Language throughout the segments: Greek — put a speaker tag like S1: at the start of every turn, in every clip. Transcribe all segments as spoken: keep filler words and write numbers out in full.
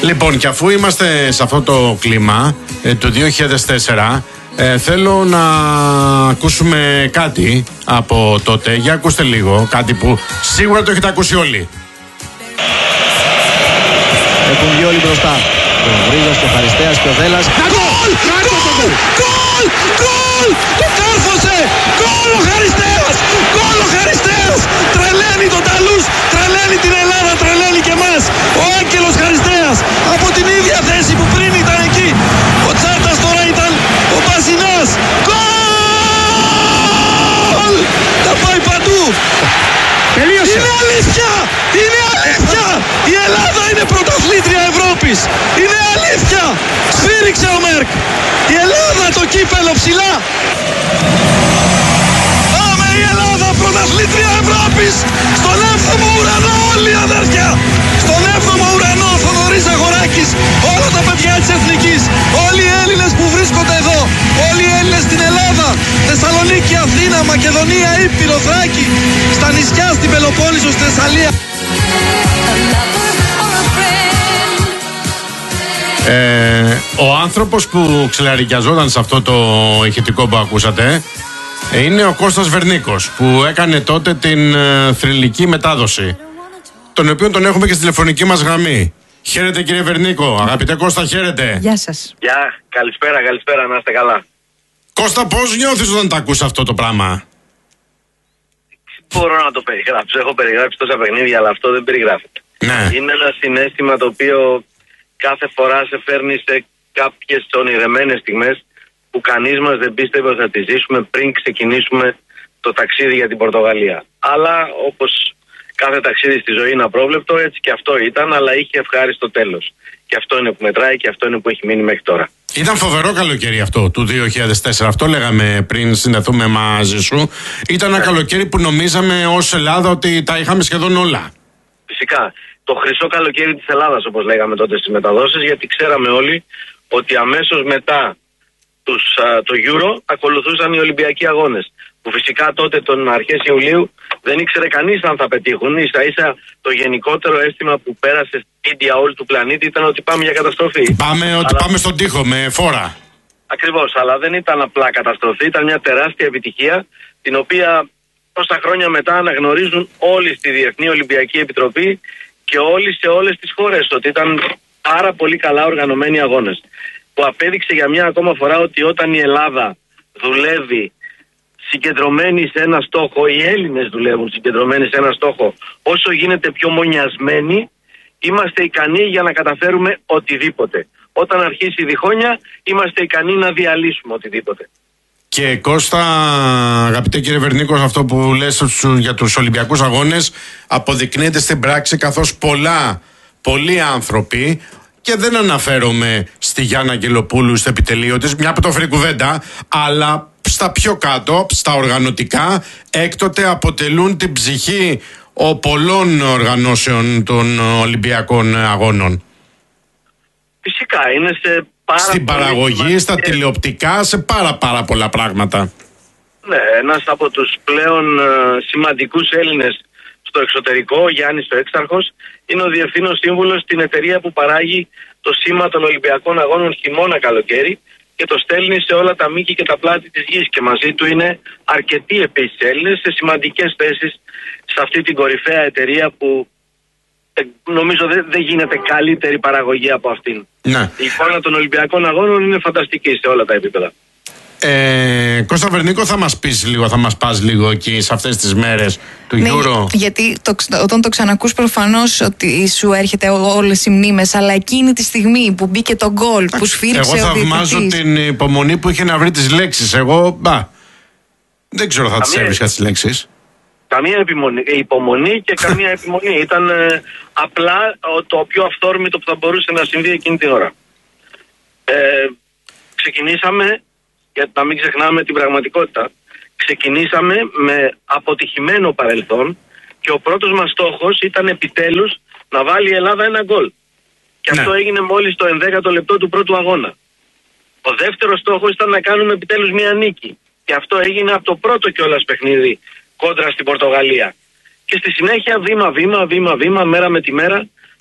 S1: Λοιπόν, και αφού είμαστε σε αυτό το κλίμα ε, του δύο χιλιάδες τέσσερα, ε, θέλω να ακούσουμε κάτι από τότε. Για ακούστε λίγο, κάτι που σίγουρα το έχετε ακούσει όλοι.
S2: Έχουν βγει όλοι μπροστά. Ο Βρίζος και ο Χαριστέας και ο Δέλλας. Γκολ! Γκολ! Γκολ! Γκολ! Το κάρφωσε! Γκολ ο Χαριστέας! Γκολ ο Χαριστέας! Τρελαίνει τον Ταλούς, τρελαίνει την Ελλάδα, τρελαίνει και εμάς. Ο Άγγελος Χαριστέας από την ίδια θέση που πριν ήταν εκεί. Ο Τσάρτας τώρα ήταν ο Μπασινάς. Γκολ! Τα πάει παντού. Τελείωσε. Είναι αλήθεια! Είναι αλήθεια! Η Ελλάδα είναι πρωταθλήτρια Ευρώπης! Είναι αλήθεια! Σφύριξε ο Μέρκ! Η Ελλάδα το κύπελο ψηλά! Πάμε η Ελλάδα πρωταθλήτρια Ευρώπης! Στον έβδομο ουρανό όλοι οι αδέρφια! Στον έβδομο ουρανό ο Θοδωρής Αγοράκης! Όλα τα παιδιά της Εθνικής! Όλοι οι Έλληνες που βρίσκονται εδώ! Όλοι οι Έλληνες στην Ελλάδα! Θεσσαλονίκη, Αθήνα, Μακεδονία, Ήπειρο, Θράκη! Στα νησιά, στην Πελοπόννησο, στη Θεσσαλία!
S1: Ε, ο άνθρωπος που ξελαρικιαζόταν σε αυτό το ηχητικό που ακούσατε είναι ο Κώστας Βερνίκος, που έκανε τότε την ε, θρυλική μετάδοση, τον οποίο τον έχουμε και στη τηλεφωνική μας γραμμή. Χαίρετε κύριε Βερνίκο, αγαπητέ Κώστα, χαίρετε.
S3: Γεια σας.
S4: Γεια, καλησπέρα, καλησπέρα, να είστε καλά.
S1: Κώστα, πώς νιώθεις όταν τα ακούς αυτό το πράγμα?
S4: Μπορώ να το περιγράψω, έχω περιγράψει τόσα παιχνίδια, αλλά αυτό δεν περιγράφεται.
S1: Ναι.
S4: Είναι ένα συναίσθημα το οποίο κάθε φορά σε φέρνει σε κάποιες ονειρεμένες στιγμές που κανείς μας δεν πίστευε ότι θα τις ζήσουμε πριν ξεκινήσουμε το ταξίδι για την Πορτογαλία. Αλλά όπως κάθε ταξίδι στη ζωή είναι απρόβλεπτο, έτσι και αυτό ήταν, αλλά είχε ευχάριστο τέλος. Και αυτό είναι που μετράει και αυτό είναι που έχει μείνει μέχρι τώρα.
S1: Ήταν φοβερό καλοκαίρι αυτό του δύο χιλιάδες τέσσερα. Αυτό λέγαμε πριν συνδεθούμε μαζί σου. Ήταν ένα καλοκαίρι που νομίζαμε ως Ελλάδα ότι τα είχαμε σχεδόν όλα.
S4: Φυσικά. Το χρυσό καλοκαίρι της Ελλάδας, όπως λέγαμε τότε στις μεταδόσεις, γιατί ξέραμε όλοι ότι αμέσως μετά τους, α, το Euro ακολουθούσαν οι Ολυμπιακοί Αγώνες. Που φυσικά τότε τον αρχές Ιουλίου δεν ήξερε κανείς αν θα πετύχουν. Ίσα ίσα το γενικότερο αίσθημα που πέρασε στην media όλου του πλανήτη ήταν ότι πάμε για καταστροφή.
S1: Πάμε, αλλά... ότι πάμε στον τοίχο με φόρα.
S4: Ακριβώς, αλλά δεν ήταν απλά καταστροφή, ήταν μια τεράστια επιτυχία, την οποία τόσα χρόνια μετά αναγνωρίζουν όλοι στη Διεθνή Ολυμπιακή Επιτροπή και όλοι σε όλες τις χώρες, ότι ήταν πάρα πολύ καλά οργανωμένοι αγώνες. Που απέδειξε για μια ακόμα φορά ότι όταν η Ελλάδα δουλεύει συγκεντρωμένοι σε ένα στόχο, οι Έλληνες δουλεύουν συγκεντρωμένοι σε ένα στόχο, όσο γίνεται πιο μονιασμένοι, είμαστε ικανοί για να καταφέρουμε οτιδήποτε. Όταν αρχίσει η διχόνοια, είμαστε ικανοί να διαλύσουμε οτιδήποτε.
S1: Και Κώστα, αγαπητέ κύριε Βερνίκο, αυτό που λες για τους Ολυμπιακούς Αγώνες αποδεικνύεται στην πράξη, καθώς πολλά, πολλοί άνθρωποι, και δεν αναφέρομαι στη Γιάννα Αγγελοπούλου στο επιτελείο της, μια πτώφερη κουβέντα, αλλά στα πιο κάτω, στα οργανωτικά, έκτοτε αποτελούν την ψυχή ο πολλών οργανώσεων των Ολυμπιακών Αγώνων.
S4: Φυσικά, είναι σε πάρα
S1: στην παραγωγή,
S4: σημαντικές...
S1: στα τηλεοπτικά, σε πάρα πάρα πολλά πράγματα.
S4: Ναι, ένας από τους πλέον uh, σημαντικούς Έλληνες στο εξωτερικό, ο Γιάννης ο Έξαρχος, είναι ο διευθύνων σύμβουλος στην εταιρεία που παράγει το σήμα των Ολυμπιακών Αγώνων χειμώνα-καλοκαίρι και το στέλνει σε όλα τα μήκη και τα πλάτη της γης, και μαζί του είναι αρκετοί επίσης Έλληνες σε σημαντικές θέσεις σε αυτή την κορυφαία εταιρεία που ε, νομίζω δεν δε γίνεται καλύτερη παραγωγή από αυτήν.
S1: Ναι.
S4: Η εικόνα των Ολυμπιακών Αγώνων είναι φανταστική σε όλα τα επίπεδα.
S1: Ε, Κώστα Βερνίκο, θα μας πεις λίγο, θα μας πας λίγο εκεί σε αυτές τις μέρες του
S3: ναι,
S1: Euro.
S3: Γιατί το, όταν το ξανακούς προφανώς ότι σου έρχεται όλες οι μνήμες, αλλά εκείνη τη στιγμή που μπήκε το γκολ, που σφύριξε ο διαιτητής.
S1: Εγώ θαυμάζω την υπομονή που είχε να βρει τις λέξεις. Εγώ, μπα, δεν ξέρω θα τις έβρισκα τις λέξεις.
S4: Καμία επιμονή, υπομονή και καμία επιμονή. Ήταν ε, απλά το πιο αυθόρμητο που θα μπορούσε να συμβεί εκείνη την ώρα. Ε, ξεκινήσαμε, γιατί να μην ξεχνάμε την πραγματικότητα, ξεκινήσαμε με αποτυχημένο παρελθόν και ο πρώτος μας στόχος ήταν επιτέλους να βάλει η Ελλάδα ένα γκολ. Και ναι. Αυτό έγινε μόλις το ενδέκατο λεπτό του πρώτου αγώνα. Ο δεύτερος στόχος ήταν να κάνουμε επιτέλους μια νίκη. Και αυτό έγινε από το πρώτο κιόλας παιχνίδι κόντρα στην Πορτογαλία. Και στη συνέχεια βήμα, βήμα, βήμα, βήμα, μέρα με τη μέρα,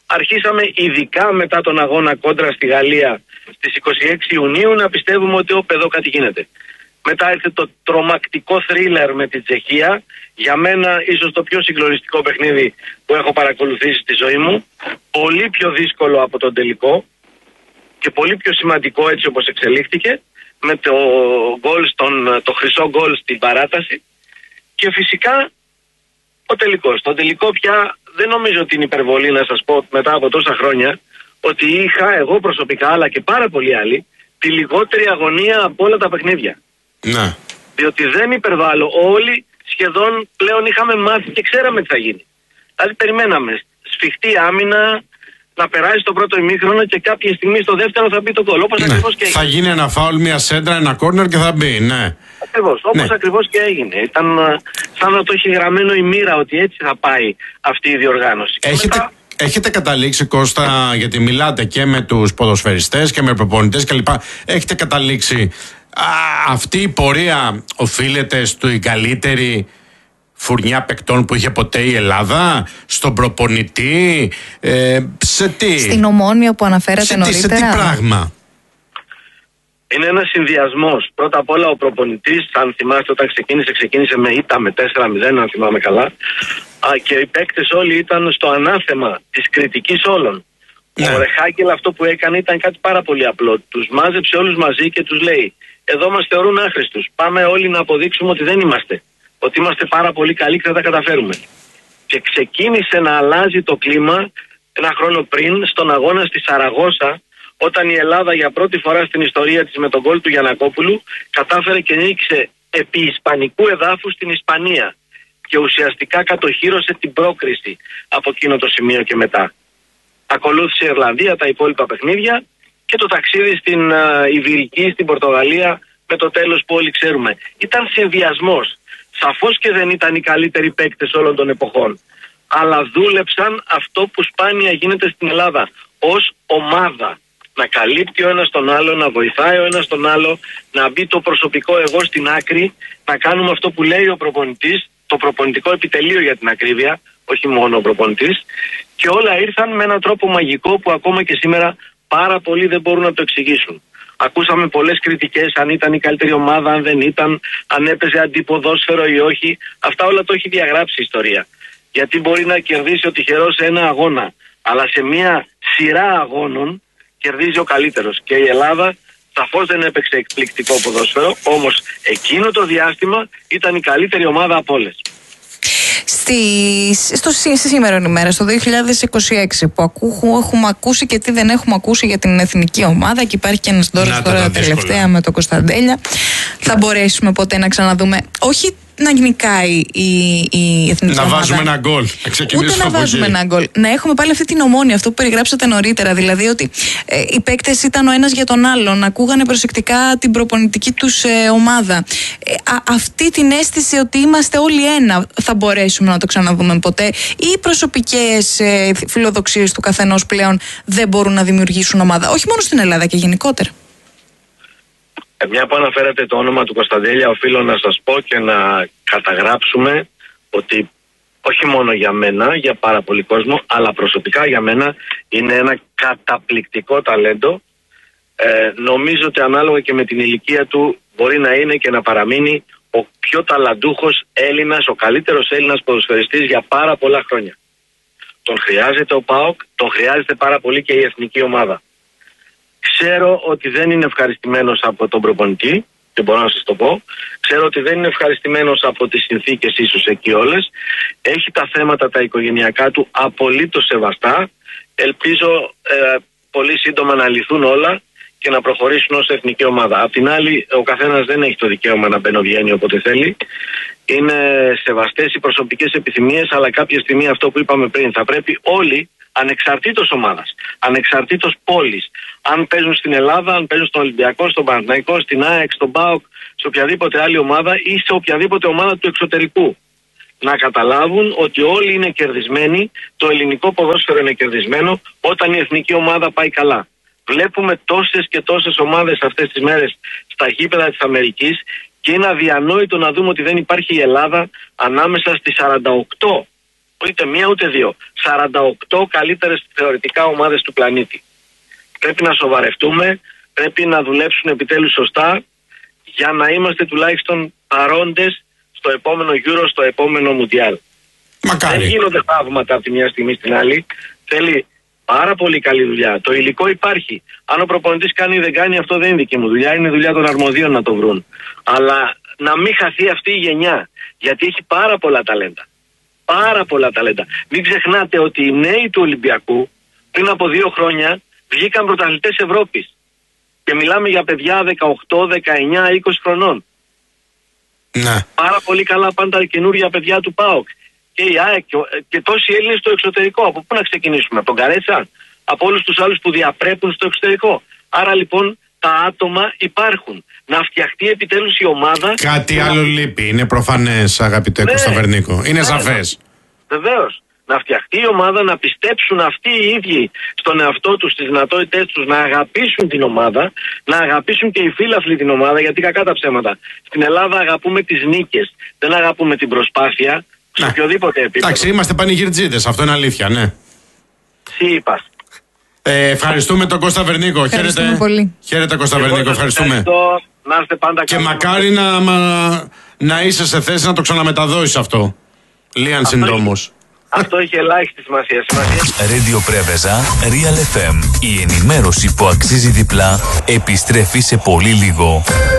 S4: αρχίσαμε ειδικά μετά τον αγώνα κόντρα στη Γαλλία στις είκοσι έξι Ιουνίου να πιστεύουμε ότι όπ, εδώ κάτι γίνεται. Μετά ήρθε το τρομακτικό θρίλερ με την Τσεχία, για μένα ίσως το πιο συγκλονιστικό παιχνίδι που έχω παρακολουθήσει στη ζωή μου, πολύ πιο δύσκολο από τον τελικό και πολύ πιο σημαντικό έτσι όπως εξελίχθηκε, με το, γκολ στον, το χρυσό γκολ στην παράταση και φυσικά ο τελικός. Το τελικό πια δεν νομίζω ότι είναι υπερβολή να σας πω μετά από τόσα χρόνια ότι είχα εγώ προσωπικά αλλά και πάρα πολλοί άλλοι τη λιγότερη αγωνία από όλα τα παιχνίδια.
S1: Ναι.
S4: Διότι δεν υπερβάλλω, όλοι σχεδόν πλέον είχαμε μάθει και ξέραμε τι θα γίνει. Δηλαδή περιμέναμε σφιχτή άμυνα, να περάσει το πρώτο ημίχρονο και κάποια στιγμή στο δεύτερο θα μπει το γκολ. Όπως
S1: ναι.
S4: ακριβώς και έγινε.
S1: Θα γίνει ένα φάουλ, μια σέντρα, ένα κόρνερ και θα μπει, ναι.
S4: Ακριβώς, όπως ναι. ακριβώς και έγινε. Ήταν σαν να το έχει γραμμένο η μοίρα ότι έτσι θα πάει αυτή η διοργάνωση.
S1: Έχετε, μετά... έχετε καταλήξει, Κώστα, γιατί μιλάτε και με τους ποδοσφαιριστές και με προπονητές κλπ. Έχετε καταλήξει α, αυτή η πορεία οφείλεται στην καλύτερη φουρνιά παικτών που είχε ποτέ η Ελλάδα, στον προπονητή, ε, σε τι?
S3: Στην Ομόνια που αναφέρατε
S1: σε
S3: νωρίτερα.
S1: Τι, σε τι πράγμα?
S4: Είναι ένας συνδυασμός. Πρώτα απ' όλα ο προπονητής, αν θυμάστε όταν ξεκίνησε, ξεκίνησε με ήττα με τέσσερα μηδέν, αν θυμάμαι καλά. Α, και οι παίκτες όλοι ήταν στο ανάθεμα της κριτικής όλων. Ναι. Ο Ρεχάγκελ αυτό που έκανε ήταν κάτι πάρα πολύ απλό. Τους μάζεψε όλους μαζί και τους λέει: εδώ μας θεωρούν άχρηστους. Πάμε όλοι να αποδείξουμε ότι δεν είμαστε. Ότι είμαστε πάρα πολύ καλοί και θα τα καταφέρουμε. Και ξεκίνησε να αλλάζει το κλίμα ένα χρόνο πριν στον αγώνα στη Σαραγώσα, όταν η Ελλάδα για πρώτη φορά στην ιστορία της με τον γκολ του Γιαννακόπουλου κατάφερε και νίκησε επί ισπανικού εδάφους στην Ισπανία και ουσιαστικά κατοχύρωσε την πρόκριση από εκείνο το σημείο και μετά. Ακολούθησε η Ιρλανδία, τα υπόλοιπα παιχνίδια και το ταξίδι στην uh, Ιβηρική, στην Πορτογαλία με το τέλος που όλοι ξέρουμε. Ήταν συνδυασμός. Σαφώς και δεν ήταν οι καλύτεροι παίκτες όλων των εποχών, αλλά δούλεψαν αυτό που σπάνια γίνεται στην Ελλάδα, ως ομάδα. Να καλύπτει ο ένας τον άλλο, να βοηθάει ο ένας τον άλλο, να μπει το προσωπικό εγώ στην άκρη, να κάνουμε αυτό που λέει ο προπονητής, το προπονητικό επιτελείο για την ακρίβεια, όχι μόνο ο προπονητής, και όλα ήρθαν με έναν τρόπο μαγικό που ακόμα και σήμερα πάρα πολλοί δεν μπορούν να το εξηγήσουν. Ακούσαμε πολλές κριτικές, αν ήταν η καλύτερη ομάδα, αν δεν ήταν, αν έπαιζε αντιποδόσφαιρο ή όχι. Αυτά όλα το έχει διαγράψει η ιστορία. Γιατί μπορεί να κερδίσει ο τυχερός σε ένα αγώνα, αλλά σε μια σειρά αγώνων κερδίζει ο καλύτερος. Και η Ελλάδα σαφώς δεν έπαιξε εκπληκτικό ποδόσφαιρο, όμως εκείνο το διάστημα ήταν η καλύτερη ομάδα από όλες.
S3: Στη, στο, στη σήμερα ημέρα, στο δύο χιλιάδες είκοσι έξι, που ακού, έχουμε ακούσει και τι δεν έχουμε ακούσει για την εθνική ομάδα, και υπάρχει και ένας δώρος τώρα τελευταία με το Κωνσταντέλια. Θα μπορέσουμε ποτέ να ξαναδούμε, όχι να νικάει η, η εθνική
S1: να
S3: ομάδα,
S1: βάζουμε ένα γκολ.
S3: Ούτε να βάζουμε ένα γκολ. Να έχουμε πάλι αυτή την ομόνοια, αυτό που περιγράψατε νωρίτερα. Δηλαδή ότι ε, οι παίκτες ήταν ο ένας για τον άλλον, ακούγανε προσεκτικά την προπονητική τους ε, ομάδα. Ε, α, αυτή την αίσθηση ότι είμαστε όλοι ένα, θα μπορέσουμε να το ξαναδούμε ποτέ? Ή οι προσωπικές ε, φιλοδοξίες του καθενός πλέον δεν μπορούν να δημιουργήσουν ομάδα, όχι μόνο στην Ελλάδα και γενικότερα?
S4: Μια που αναφέρατε το όνομα του Κωνσταντέλια, οφείλω να σας πω και να καταγράψουμε ότι όχι μόνο για μένα, για πάρα πολύ κόσμο, αλλά προσωπικά για μένα είναι ένα καταπληκτικό ταλέντο. Ε, νομίζω ότι ανάλογα και με την ηλικία του μπορεί να είναι και να παραμείνει ο πιο ταλαντούχος Έλληνας, ο καλύτερος Έλληνας ποδοσφαιριστής για πάρα πολλά χρόνια. Τον χρειάζεται ο ΠΑΟΚ, τον χρειάζεται πάρα πολύ και η εθνική ομάδα. Ξέρω ότι δεν είναι ευχαριστημένος από τον προπονητή, και μπορώ να σας το πω. Ξέρω ότι δεν είναι ευχαριστημένος από τις συνθήκες ίσως εκεί όλες. Έχει τα θέματα τα οικογενειακά του απολύτως σεβαστά. Ελπίζω ε, πολύ σύντομα να λυθούν όλα και να προχωρήσουν ως εθνική ομάδα. Απ' την άλλη, ο καθένας δεν έχει το δικαίωμα να μπαινοβγαίνει όποτε θέλει. Είναι σεβαστές οι προσωπικές επιθυμίες, αλλά κάποια στιγμή αυτό που είπαμε πριν, θα πρέπει όλοι, ανεξαρτήτως ομάδας, ανεξαρτήτως πόλης, αν παίζουν στην Ελλάδα, αν παίζουν στον Ολυμπιακό, στον Παναθηναϊκό, στην ΑΕΚ, στον ΠΑΟΚ, σε οποιαδήποτε άλλη ομάδα ή σε οποιαδήποτε ομάδα του εξωτερικού, να καταλάβουν ότι όλοι είναι κερδισμένοι, το ελληνικό ποδόσφαιρο είναι κερδισμένο όταν η εθνική ομάδα πάει καλά. Βλέπουμε τόσες και τόσες ομάδες αυτές τις μέρες στα γήπεδα της Αμερικής και είναι αδιανόητο να δούμε ότι δεν υπάρχει η Ελλάδα ανάμεσα στις σαράντα οκτώ Ούτε μία ούτε δύο. σαράντα οκτώ καλύτερες θεωρητικά ομάδες του πλανήτη. Πρέπει να σοβαρευτούμε, πρέπει να δουλέψουν επιτέλους σωστά για να είμαστε τουλάχιστον παρόντες στο επόμενο Euro, στο επόμενο Μουντιάλ.
S1: Μακάρι.
S4: Δεν γίνονται θαύματα από τη μια στιγμή στην άλλη. Θέλει πάρα πολύ καλή δουλειά. Το υλικό υπάρχει. Αν ο προπονητής κάνει ή δεν κάνει, αυτό δεν είναι δική μου δουλειά. Είναι δουλειά των αρμοδίων να το βρουν. Αλλά να μην χαθεί αυτή η γενιά. Γιατί έχει πάρα πολλά ταλέντα. Πάρα πολλά ταλέντα. Μην ξεχνάτε ότι οι νέοι του Ολυμπιακού πριν από δύο χρόνια βγήκαν πρωταθλητές Ευρώπης. Και μιλάμε για παιδιά δεκαοκτώ, δεκαεννιά, είκοσι χρονών.
S1: Ναι.
S4: Πάρα πολύ καλά πάντα καινούργια παιδιά του ΠΑΟΚ. Και η ΑΕΚ και, και τόσοι Έλληνες στο εξωτερικό. Από πού να ξεκινήσουμε, από τον Καρέτσα, από όλους τους άλλους που διαπρέπουν στο εξωτερικό. Άρα λοιπόν τα άτομα υπάρχουν. Να φτιαχτεί επιτέλους η ομάδα.
S1: Κάτι άλλο λείπει. Είναι προφανές, αγαπητέ
S4: ναι,
S1: Κωνσταβερνίκο. Είναι
S4: ναι,
S1: σαφές.
S4: Βεβαίως. Να φτιαχτεί η ομάδα, να πιστέψουν αυτοί οι ίδιοι στον εαυτό τους, στις δυνατότητές τους, να αγαπήσουν την ομάδα, να αγαπήσουν και οι φίλαθλοι την ομάδα, γιατί κακά τα ψέματα. Στην Ελλάδα αγαπούμε τις νίκες, δεν αγαπούμε την προσπάθεια, σε οποιοδήποτε επίπεδο.
S1: Εντάξει, είμαστε πανηγυρτζίδες, αυτό είναι αλήθεια, ναι.
S4: Τι είπα.
S1: Ε, ευχαριστούμε τον Κώστα Βερνίκο. Χαίρετε.
S3: Πολύ.
S1: Χαίρετε Κώστα Βερνίκο, ευχαριστούμε.
S4: Να είστε πάντα
S1: και μακάρι να, μα, να είσαι σε θέση να το ξαναμεταδώσεις αυτό. Λίαν συντόμως.
S4: Αυτό έχει ελάχιστη σημασία.
S5: Radio Πρέβεζα, Real εφ εμ. Η ενημέρωση που αξίζει διπλά επιστρέφει σε πολύ λίγο.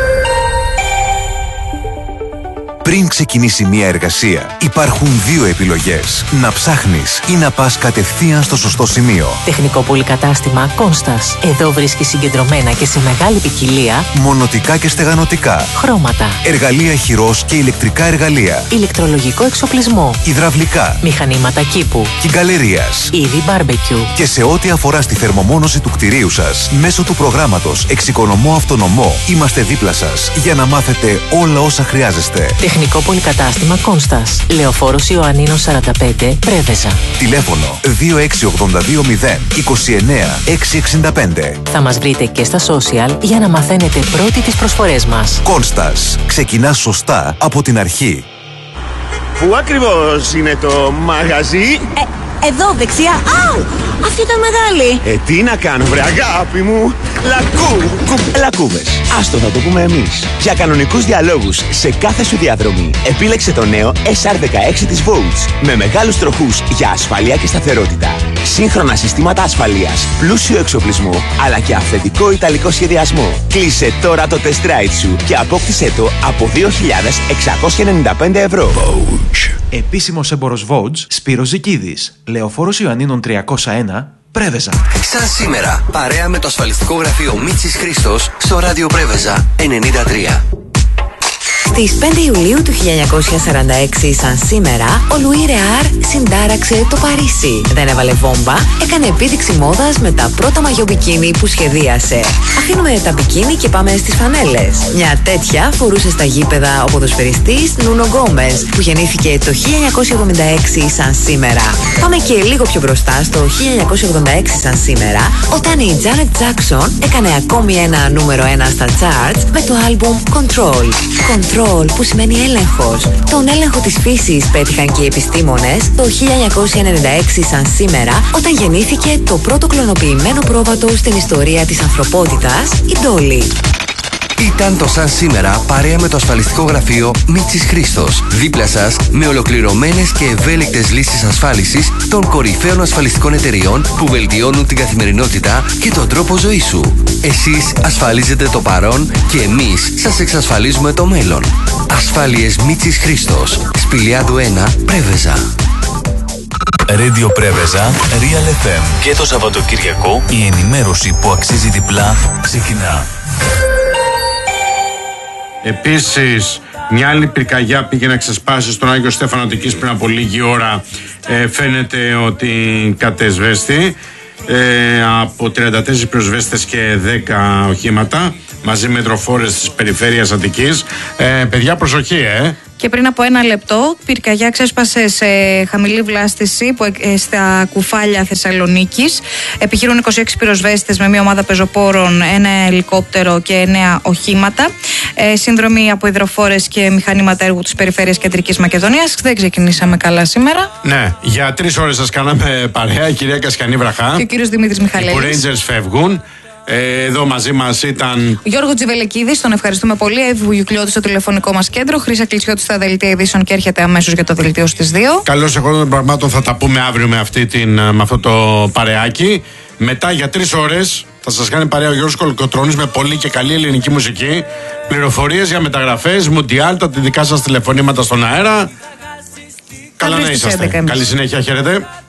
S6: Πριν ξεκινήσει μια εργασία, υπάρχουν δύο επιλογές. Να ψάχνεις ή να πας κατευθείαν στο σωστό σημείο.
S7: Τεχνικό πολυκατάστημα Κόνστας. Εδώ βρίσκεις συγκεντρωμένα και σε μεγάλη ποικιλία
S6: μονοτικά και στεγανοτικά,
S7: χρώματα,
S6: εργαλεία χειρός και ηλεκτρικά εργαλεία,
S7: ηλεκτρολογικό εξοπλισμό,
S6: υδραυλικά,
S7: μηχανήματα κήπου,
S6: κυγκαλερίας,
S7: είδη μπάρμπεκιου.
S6: Και σε ό,τι αφορά στη θερμομόνωση του κτηρίου σας, μέσω του προγράμματος Εξοικονομώ Αυτονομό, είμαστε δίπλα σας για να μάθετε όλα όσα χρειάζεστε.
S7: Τεχνικό πολυκατάστημα Κόνστας. Λεωφόρος Ιωαννίνων σαράντα πέντε, Πρέβεζα.
S6: Τηλέφωνο δύο έξι οκτώ δύο μηδέν είκοσι εννέα εξακόσια εξήντα πέντε.
S7: Θα μας βρείτε και στα social για να μαθαίνετε πρώτοι τις προσφορές μας.
S6: Κόνστας. Ξεκινάς σωστά από την αρχή.
S8: Πού ακριβώς είναι το μαγαζί?
S9: Ε, εδώ δεξιά. Άου! Αυτή ήταν μεγάλη.
S8: Ε, τι να κάνω, βρε αγάπη μου. Λακού, κου, λακκούβες. Άστο, θα το πούμε εμείς. Για κανονικούς διαλόγους σε κάθε σου διαδρομή, επίλεξε το νέο ες αρ δεκαέξι της Volts. Με μεγάλους τροχούς για ασφαλεία και σταθερότητα. Σύγχρονα συστήματα ασφαλείας, πλούσιο εξοπλισμό, αλλά και αυθεντικό ιταλικό σχεδιασμό. Κλείσε τώρα το test drive σου και απόκτησέ το από δύο χιλιάδες εξακόσια ενενήντα πέντε ευρώ.
S10: Επίσημος έμπορος Vogue, Σπύρος Ζικίδης. Λεωφόρος Ιωαννίνων τριακόσια ένα, Πρέβεζα.
S11: Σαν σήμερα, παρέα με το ασφαλιστικό γραφείο Μίτσης Χρήστος στο ράδιο Πρέβεζα ενενήντα τρία.
S12: Στις πέντε Ιουλίου του χίλια εννιακόσια σαράντα έξι, σαν σήμερα, ο Λουί Ρεάρ συντάραξε το Παρίσι. Δεν έβαλε βόμβα, έκανε επίδειξη μόδας με τα πρώτα μαγιό μπικίνι που σχεδίασε. Αφήνουμε τα μπικίνι και πάμε στις φανέλες. Μια τέτοια φορούσε στα γήπεδα ο ποδοσφαιριστής Νούνο Γκόμες, που γεννήθηκε το χίλια εννιακόσια εβδομήντα έξι σαν σήμερα. Πάμε και λίγο πιο μπροστά, στο χίλια εννιακόσια ογδόντα έξι σαν σήμερα, όταν η Janet Jackson έκανε ακόμη ένα νούμερο ένα στα charts με το άλμπουμ Control. Control, που σημαίνει έλεγχος. Τον έλεγχο της φύσης πέτυχαν και οι επιστήμονες το χίλια εννιακόσια ενενήντα έξι σαν σήμερα, όταν γεννήθηκε το πρώτο κλωνοποιημένο πρόβατο στην ιστορία της ανθρωπότητας, η Ντόλι.
S11: Ήταν το σαν σήμερα παρέα με το ασφαλιστικό γραφείο Μίτσης Χρήστος. Δίπλα σας με ολοκληρωμένες και ευέλικτες λύσεις ασφάλισης των κορυφαίων ασφαλιστικών εταιριών που βελτιώνουν την καθημερινότητα και τον τρόπο ζωής σου. Εσείς ασφαλίζετε το παρόν και εμείς σας εξασφαλίζουμε το μέλλον. Ασφάλειες Μίτσης Χρήστος. Σπηλιάδου ένα, Πρέβεζα.
S5: Radio Πρέβεζα, Real εφ εμ. Και το Σαββατοκύριακο η ενημέρωση που αξίζει διπλά ξεκινά.
S1: Επίσης, μια άλλη πυρκαγιά πήγε να ξεσπάσει στον Άγιο Στέφανο Αττικής πριν από λίγη ώρα. Ε, φαίνεται ότι κατεσβέστη ε, από τριάντα τέσσερις πυροσβέστες και δέκα οχήματα μαζί με υδροφόρες της περιφέρειας Αττικής. Ε, παιδιά, προσοχή, ε!
S3: Και πριν από ένα λεπτό, πυρκαγιά ξέσπασε σε χαμηλή βλάστηση που, ε, στα Κουφάλια Θεσσαλονίκης. Επιχειρούν είκοσι έξι πυροσβέστες με μια ομάδα πεζοπόρων, ένα ελικόπτερο και εννέα οχήματα. Ε, σύνδρομοι από υδροφόρες και μηχανήματα έργου της Περιφέρειας Κεντρικής Μακεδονίας. Δεν ξεκινήσαμε καλά σήμερα.
S1: Ναι, για τρεις ώρες σας κάναμε παρέα, η κυρία Κασιανή Βραχά
S3: και ο κύριος Δημήτρης Μιχαλέλης.
S1: Οι Rangers φεύγουν. Ε, εδώ μαζί μας ήταν
S3: ο Γιώργο Τζιβελεκίδης, τον ευχαριστούμε πολύ. Εύη Βουγιουκλιώτη στο τηλεφωνικό μας κέντρο. Χρύσα Κλεισιώτη στα δελτία ειδήσεων και έρχεται αμέσως για το δελτίο στις δύο.
S1: Καλώς εχόντων των πραγμάτων θα τα πούμε αύριο με, αυτή την, με αυτό το παρεάκι. Μετά για τρεις ώρες θα σας κάνει παρέα ο Γιώργος Κολοκοτρώνης με πολύ και καλή ελληνική μουσική. Πληροφορίες για μεταγραφές, Μουντιάλ, τα δικά σας τηλεφωνήματα στον αέρα. Καλά να είσαστε. Καλή συνέχεια, χαίρετε.